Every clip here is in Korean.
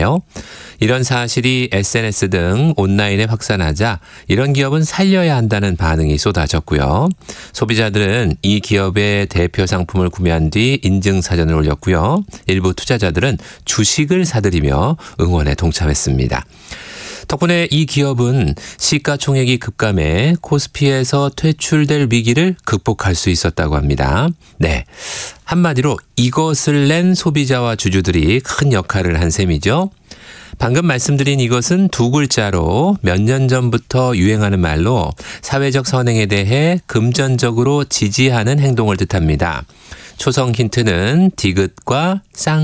있는데요. 이런 사실이 SNS 등 온라인에 확산하자 이런 기업은 살려야 한다는 반응이 쏟아졌고요. 소비자들은 이 기업의 대표 상품을 구매한 뒤 인증사진을 올렸고요. 일부 투자자들은 주식을 사들이며 응원에 동참했습니다. 덕분에 이 기업은 시가총액이 급감해 코스피에서 퇴출될 위기를 극복할 수 있었다고 합니다. 네, 한마디로 이것을 낸 소비자와 주주들이 큰 역할을 한 셈이죠. 방금 말씀드린 이것은 두 글자로 몇 년 전부터 유행하는 말로 사회적 선행에 대해 금전적으로 지지하는 행동을 뜻합니다. 초성 힌트는 디귿과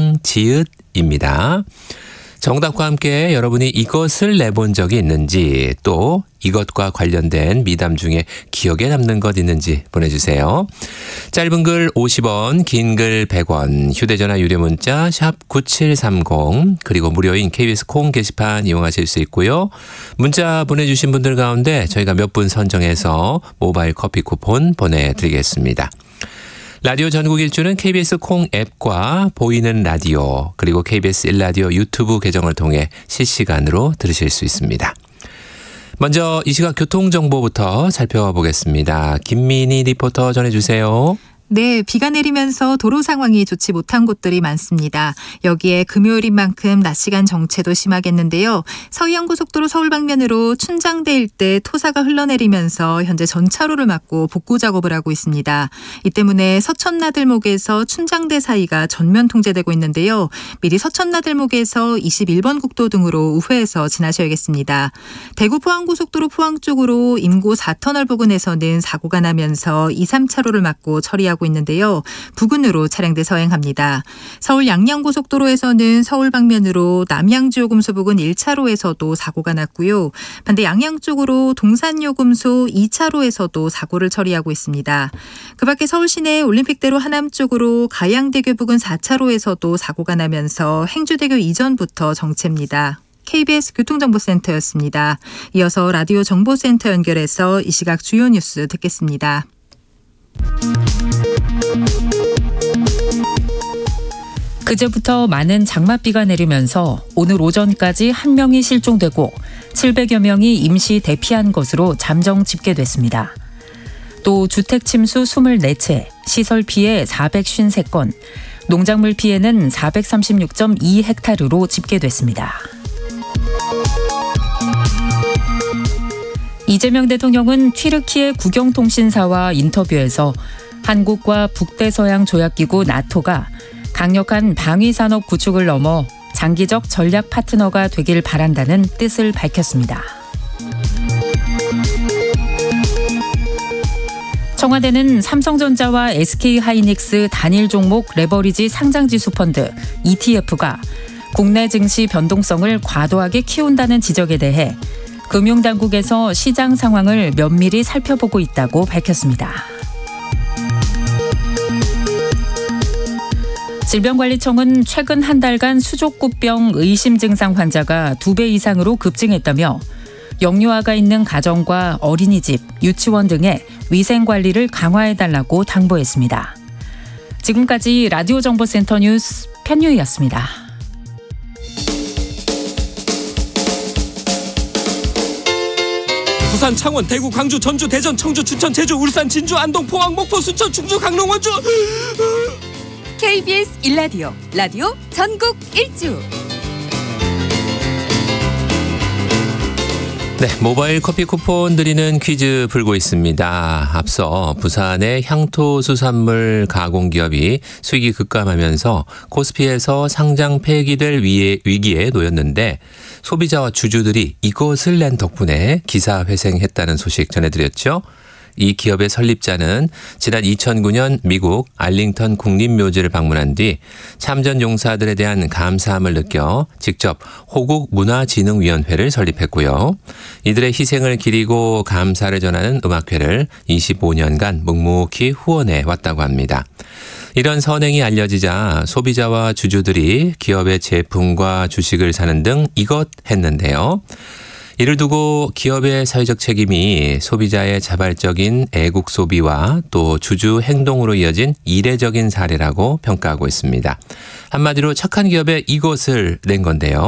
쌍지읒입니다. 정답과 함께 여러분이 이것을 내본 적이 있는지 또 이것과 관련된 미담 중에 기억에 남는 것 있는지 보내주세요. 짧은 글 50원, 긴 글 100원, 휴대전화 유료 문자 샵 9730 그리고 무료인 KBS 콩 게시판 이용하실 수 있고요. 문자 보내주신 분들 가운데 저희가 몇 분 선정해서 모바일 커피 쿠폰 보내드리겠습니다. 라디오 전국 일주는 KBS 콩 앱과 보이는 라디오 그리고 KBS 1라디오 유튜브 계정을 통해 실시간으로 들으실 수 있습니다. 먼저 이 시각 교통정보부터 살펴보겠습니다. 김민희 리포터 전해주세요. 네, 비가 내리면서 도로 상황이 좋지 못한 곳들이 많습니다. 여기에 금요일인 만큼 낮 시간 정체도 심하겠는데요. 서해안고속도로 서울 방면으로 춘장대 일대 토사가 흘러내리면서 현재 전차로를 막고 복구 작업을 하고 있습니다. 이 때문에 서천나들목에서 춘장대 사이가 전면 통제되고 있는데요. 미리 서천나들목에서 21번 국도 등으로 우회해서 지나셔야겠습니다. 대구 포항고속도로 포항 쪽으로 임고 4터널 부근에서는 사고가 나면서 2, 3차로를 막고 처리하고 있는데요. 부근으로 차량들 서행합니다. 서울 양양고속도로에서는 서울 방면으로 남양주요금소 부근 1차로에서도 사고가 났고요. 반대 양양 쪽으로 동산요금소 2차로에서도 사고를 처리하고 있습니다. 그 밖에 서울 시내 올림픽대로 하남 쪽으로 가양대교 부근 4차로에서도 사고가 나면서 행주대교 이전부터 정체입니다. KBS 교통정보센터였습니다. 이어서 라디오 정보센터 연결해서 이 시각 주요 뉴스 듣겠습니다. 그제부터 많은 장맛비가 내리면서 오늘 오전까지 1명이 실종되고 700여 명이 임시 대피한 것으로 잠정 집계됐습니다. 또 주택 침수 24채, 시설 피해 453건, 농작물 피해는 436.2헥타르로 집계됐습니다. 이재명 대통령은 튀르키예 국영통신사와 인터뷰에서 한국과 북대서양 조약기구 나토가 강력한 방위산업 구축을 넘어 장기적 전략 파트너가 되길 바란다는 뜻을 밝혔습니다. 청와대는 삼성전자와 SK하이닉스 단일 종목 레버리지 상장지수 펀드 ETF가 국내 증시 변동성을 과도하게 키운다는 지적에 대해 금융당국에서 시장 상황을 면밀히 살펴보고 있다고 밝혔습니다. 질병관리청은 최근 한 달간 수족구병 의심 증상 환자가 2배 이상으로 급증했다며 영유아가 있는 가정과 어린이집, 유치원 등의 위생관리를 강화해달라고 당부했습니다. 지금까지 라디오 정보센터 뉴스 편유희였습니다. 부산, 창원, 대구, 광주, 전주, 대전, 청주, 춘천, 제주, 울산, 진주, 안동, 포항, 목포, 순천, 충주, 강릉, 원주. KBS 1라디오 라디오 전국 일주. 네, 모바일 커피 쿠폰 드리는 퀴즈 풀고 있습니다. 앞서 부산의 향토수산물 가공기업이 수익이 급감하면서 코스피에서 상장 폐기될 위기에 놓였는데 소비자와 주주들이 이것을 낸 덕분에 기사 회생했다는 소식 전해드렸죠. 이 기업의 설립자는 지난 2009년 미국 알링턴 국립묘지를 방문한 뒤 참전 용사들에 대한 감사함을 느껴 직접 호국문화진흥위원회를 설립했고요. 이들의 희생을 기리고 감사를 전하는 음악회를 25년간 묵묵히 후원해 왔다고 합니다. 이런 선행이 알려지자 소비자와 주주들이 기업의 제품과 주식을 사는 등 이것 했는데요. 이를 두고 기업의 사회적 책임이 소비자의 자발적인 애국 소비와 또 주주 행동으로 이어진 이례적인 사례라고 평가하고 있습니다. 한마디로 착한 기업의 이것을 낸 건데요.